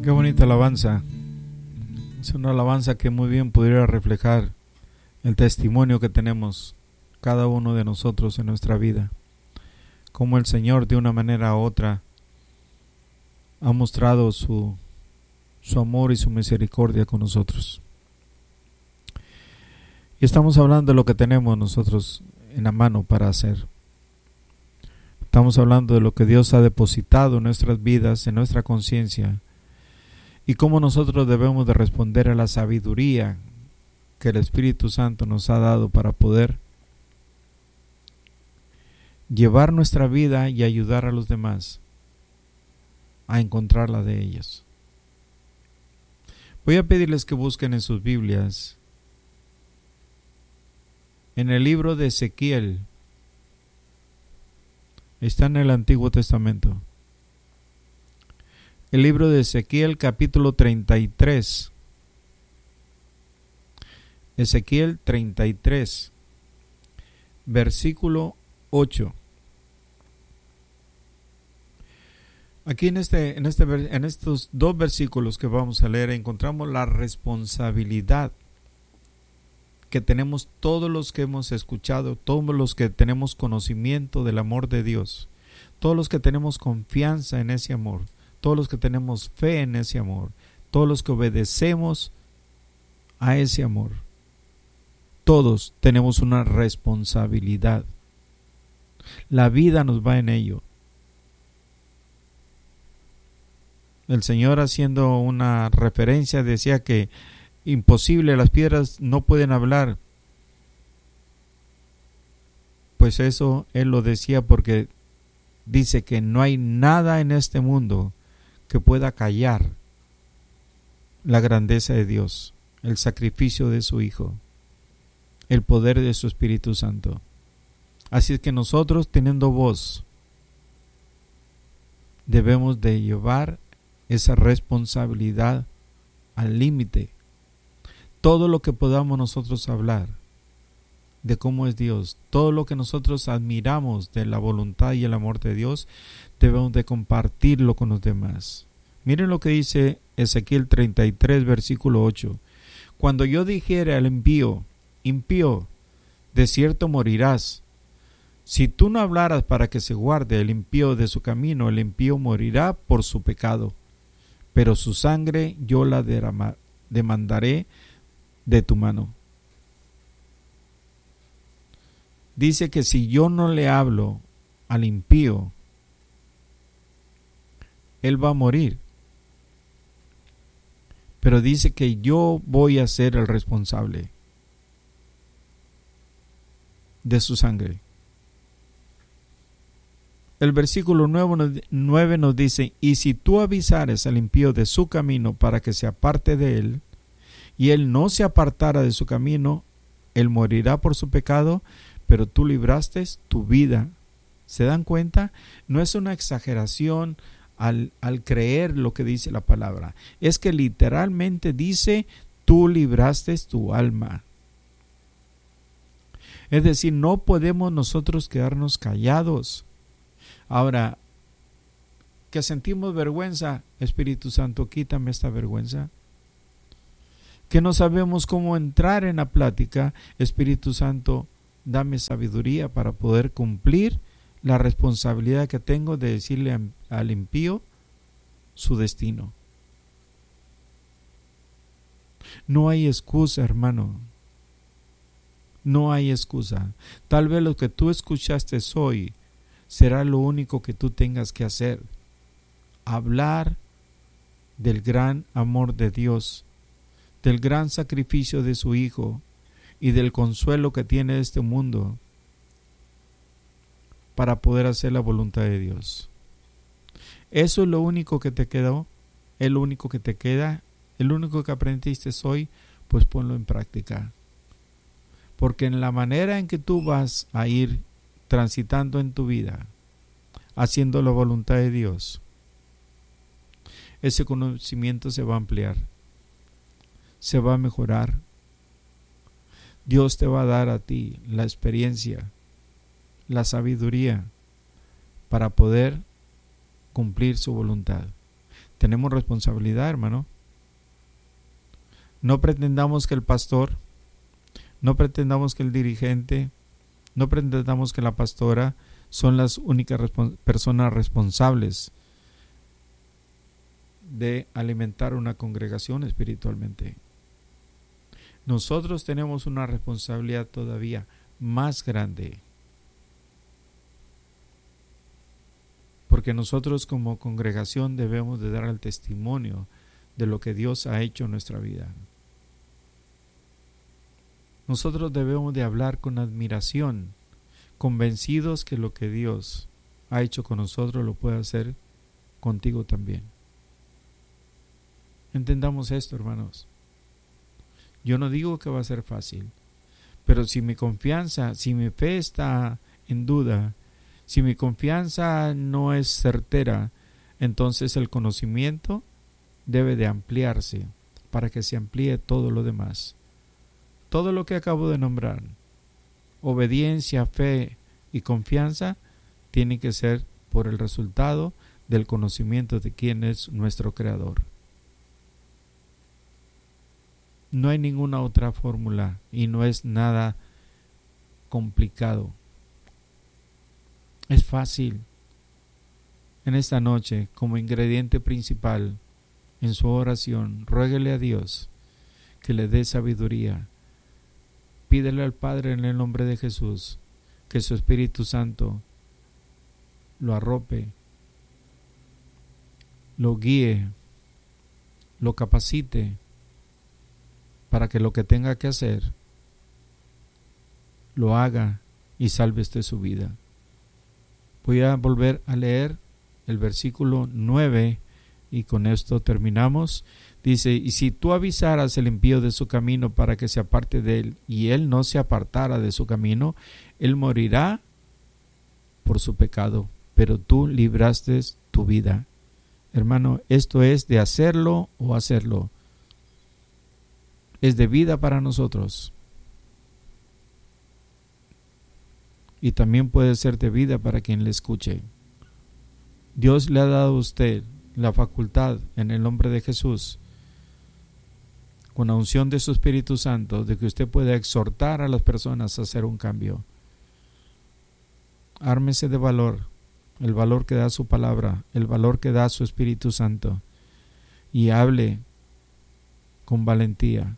Qué bonita alabanza. Es una alabanza que muy bien pudiera reflejar el testimonio que tenemos cada uno de nosotros en nuestra vida. Cómo el Señor de una manera u otra ha mostrado su amor y su misericordia con nosotros. Y estamos hablando de lo que tenemos nosotros en la mano para hacer. Estamos hablando de lo que Dios ha depositado en nuestras vidas, en nuestra conciencia, y cómo nosotros debemos de responder a la sabiduría que el Espíritu Santo nos ha dado para poder llevar nuestra vida y ayudar a los demás a encontrar la de ellos. Voy a pedirles que busquen en sus Biblias en el libro de Ezequiel. Está en el Antiguo Testamento. El libro de Ezequiel, capítulo 33. Ezequiel 33, versículo 8. Aquí en estos dos versículos que vamos a leer encontramos la responsabilidad que tenemos todos los que hemos escuchado, todos los que tenemos conocimiento del amor de Dios, todos los que tenemos confianza en ese amor, todos los que tenemos fe en ese amor, todos los que obedecemos a ese amor. Todos tenemos una responsabilidad. La vida nos va en ello. El Señor, haciendo una referencia, decía que imposible, las piedras no pueden hablar. Pues eso Él lo decía porque dice que no hay nada en este mundo que pueda callar la grandeza de Dios, el sacrificio de su Hijo, el poder de su Espíritu Santo. Así es que nosotros, teniendo voz, debemos de llevar esa responsabilidad al límite. Todo lo que podamos nosotros hablar de cómo es Dios, todo lo que nosotros admiramos de la voluntad y el amor de Dios, debemos de compartirlo con los demás. Miren lo que dice Ezequiel 33, versículo 8. Cuando yo dijere al impío, de cierto morirás. Si tú no hablaras para que se guarde el impío de su camino, el impío morirá por su pecado, pero su sangre yo la demandaré de tu mano. Dice que si yo no le hablo al impío, él va a morir. Pero dice que yo voy a ser el responsable de su sangre. El versículo 9 nos dice: y si tú avisares al impío de su camino para que se aparte de él, y él no se apartara de su camino, él morirá por su pecado, pero tú libraste tu vida. ¿Se dan cuenta? No es una exageración al creer lo que dice la palabra. Es que literalmente dice: tú libraste tu alma. Es decir, no podemos nosotros quedarnos callados. Ahora, que sentimos vergüenza, Espíritu Santo, quítame esta vergüenza. Que no sabemos cómo entrar en la plática, Espíritu Santo, dame sabiduría para poder cumplir la responsabilidad que tengo de decirle al impío su destino. No hay excusa, hermano. No hay excusa. Tal vez lo que tú escuchaste hoy será lo único que tú tengas que hacer. Hablar del gran amor de Dios, del gran sacrificio de su Hijo y del consuelo que tiene este mundo para poder hacer la voluntad de Dios. Eso es lo único que te quedó, es lo único que te queda, el único que aprendiste hoy, pues ponlo en práctica. Porque en la manera en que tú vas a ir transitando en tu vida, haciendo la voluntad de Dios, ese conocimiento se va a ampliar, se va a mejorar. Dios te va a dar a ti la experiencia, la sabiduría para poder cumplir su voluntad. Tenemos responsabilidad, hermano. No pretendamos que el pastor, no pretendamos que el dirigente, no pretendamos que la pastora son las únicas personas responsables de alimentar una congregación espiritualmente. Nosotros tenemos una responsabilidad todavía más grande, porque nosotros como congregación debemos de dar el testimonio de lo que Dios ha hecho en nuestra vida. Nosotros debemos de hablar con admiración, convencidos que lo que Dios ha hecho con nosotros lo puede hacer contigo también. Entendamos esto, hermanos. Yo no digo que va a ser fácil, pero si mi confianza, si mi fe está en duda, si mi confianza no es certera, entonces el conocimiento debe de ampliarse para que se amplíe todo lo demás. Todo lo que acabo de nombrar, obediencia, fe y confianza, tiene que ser por el resultado del conocimiento de quién es nuestro Creador. No hay ninguna otra fórmula y no es nada complicado. Es fácil. En esta noche, como ingrediente principal en su oración, ruéguele a Dios que le dé sabiduría. Pídele al Padre en el nombre de Jesús que su Espíritu Santo lo arrope, lo guíe, lo capacite para que lo que tenga que hacer lo haga y salve usted su vida. Voy a volver a leer el versículo 9 y con esto terminamos. Dice: y si tú avisaras el impío de su camino para que se aparte de él, y él no se apartara de su camino, él morirá por su pecado, pero tú libraste tu vida. Hermano, esto es de hacerlo o hacerlo. Es de vida para nosotros. Y también puede ser de vida para quien le escuche. Dios le ha dado a usted la facultad en el nombre de Jesús, con la unción de su Espíritu Santo, de que usted pueda exhortar a las personas a hacer un cambio. Ármese de valor, el valor que da su palabra, el valor que da su Espíritu Santo, y hable con valentía.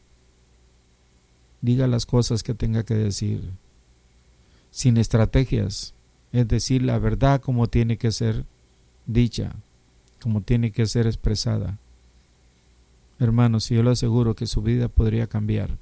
Diga las cosas que tenga que decir, sin estrategias, es decir, la verdad como tiene que ser dicha, como tiene que ser expresada. Hermanos, yo le aseguro que su vida podría cambiar,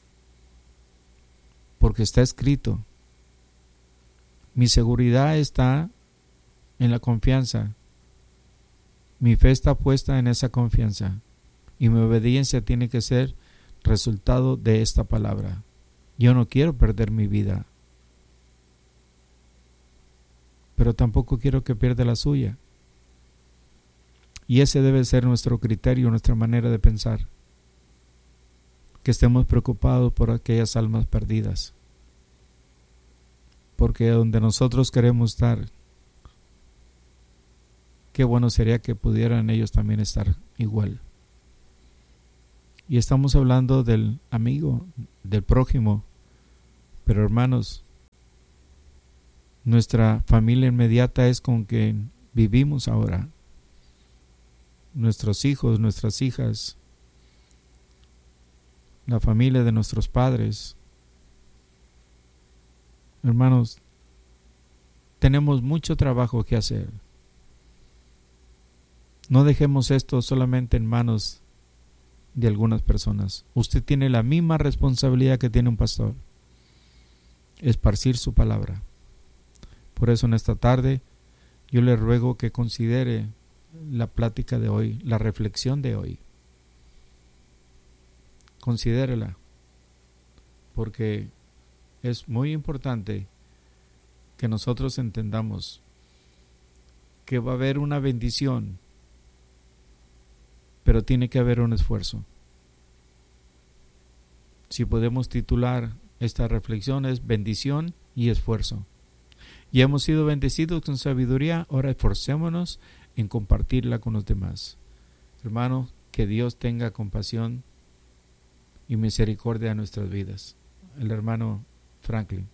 porque está escrito. Mi seguridad está en la confianza, mi fe está puesta en esa confianza, y mi obediencia tiene que ser resultado de esta palabra. Yo no quiero perder mi vida, pero tampoco quiero que pierda la suya. Y ese debe ser nuestro criterio, nuestra manera de pensar. Que estemos preocupados por aquellas almas perdidas. Porque donde nosotros queremos estar, qué bueno sería que pudieran ellos también estar igual. Y estamos hablando del amigo, del prójimo. Pero hermanos, nuestra familia inmediata es con quien vivimos ahora. Nuestros hijos, nuestras hijas, la familia de nuestros padres. Hermanos, tenemos mucho trabajo que hacer. No dejemos esto solamente en manos de algunas personas. Usted tiene la misma responsabilidad que tiene un pastor: esparcir su palabra. Por eso en esta tarde yo le ruego que considere la plática de hoy, la reflexión de hoy. Considérela, porque es muy importante que nosotros entendamos que va a haber una bendición, pero tiene que haber un esfuerzo. Si podemos titular esta reflexión, es bendición y esfuerzo. Y hemos sido bendecidos con sabiduría, ahora esforcémonos en compartirla con los demás. Hermano, que Dios tenga compasión y misericordia a nuestras vidas. El hermano Franklin.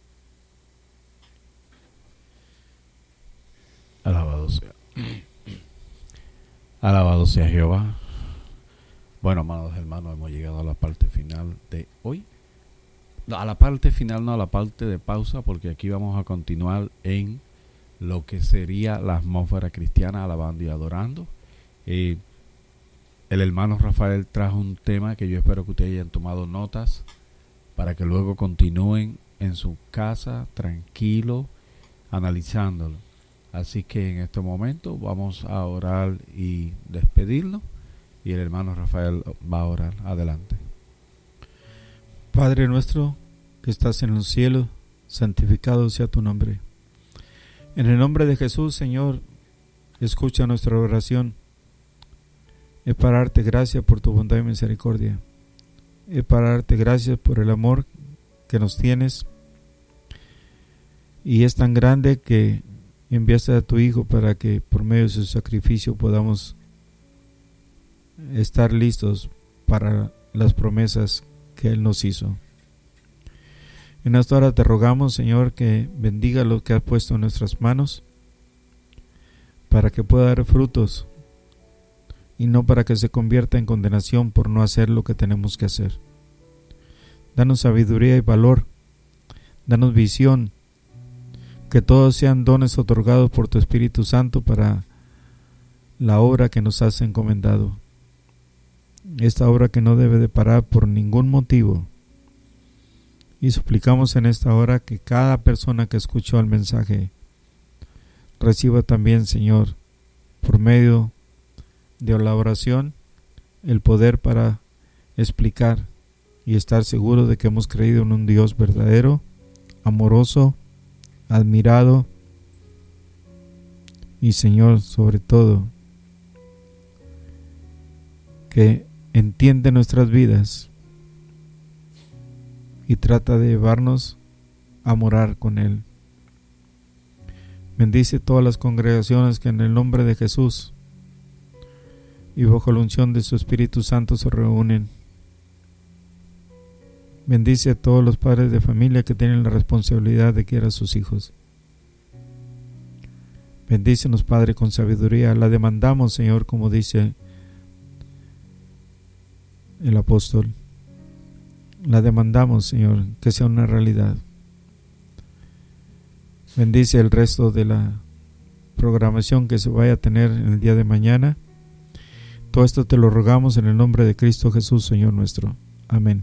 Alabado sea Jehová. Bueno, amados hermanos, hemos llegado a la parte final de hoy. A la parte final, no a la parte de pausa, porque aquí vamos a continuar en lo que sería la atmósfera cristiana, alabando y adorando. El hermano Rafael trajo un tema que yo espero que ustedes hayan tomado notas para que luego continúen en su casa tranquilo analizándolo. Así que en este momento vamos a orar y despedirnos, y el hermano Rafael va a orar. Adelante. Padre nuestro que estás en los cielos, santificado sea tu nombre. En el nombre de Jesús, Señor, escucha nuestra oración. Es para darte gracias por tu bondad y misericordia. Es para darte gracias por el amor que nos tienes. Y es tan grande que enviaste a tu Hijo para que por medio de su sacrificio podamos estar listos para las promesas que Él nos hizo. En esta hora te rogamos, Señor, que bendiga lo que has puesto en nuestras manos para que pueda dar frutos y no para que se convierta en condenación por no hacer lo que tenemos que hacer. Danos sabiduría y valor, danos visión, que todos sean dones otorgados por tu Espíritu Santo para la obra que nos has encomendado. Esta obra que no debe de parar por ningún motivo. Y suplicamos en esta hora que cada persona que escuchó el mensaje reciba también, Señor, por medio de la oración, el poder para explicar y estar seguro de que hemos creído en un Dios verdadero, amoroso, admirado y, Señor, sobre todo, que entiende nuestras vidas y trata de llevarnos a morar con Él. Bendice todas las congregaciones que en el nombre de Jesús y bajo la unción de su Espíritu Santo se reúnen. Bendice a todos los padres de familia que tienen la responsabilidad de criar a sus hijos. Bendícenos, Padre, con sabiduría. La demandamos, Señor, como dice el apóstol. La demandamos, Señor, que sea una realidad. Bendice el resto de la programación que se vaya a tener en el día de mañana. Todo esto te lo rogamos en el nombre de Cristo Jesús, Señor nuestro. Amén.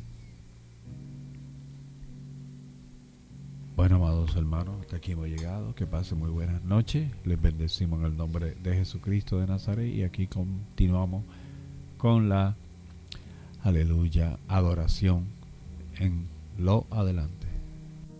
Bueno, amados hermanos, hasta aquí hemos llegado. Que pasen muy buenas noches. Les bendecimos en el nombre de Jesucristo de Nazaret. Y aquí continuamos con la aleluya, adoración en lo adelante.